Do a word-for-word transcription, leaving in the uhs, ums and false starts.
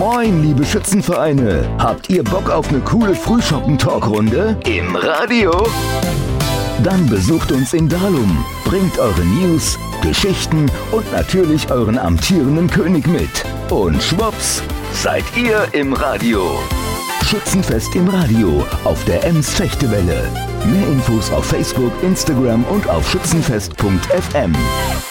Moin, liebe Schützenvereine! Habt ihr Bock auf eine coole Frühschoppen-Talkrunde? Im Radio? Dann besucht uns in Dalum, bringt eure News, Geschichten und natürlich euren amtierenden König mit. Und schwupps, seid ihr im Radio. Schützenfest im Radio auf der Ems Fechtewelle. Mehr Infos auf Facebook, Instagram und auf schützenfest punkt f m.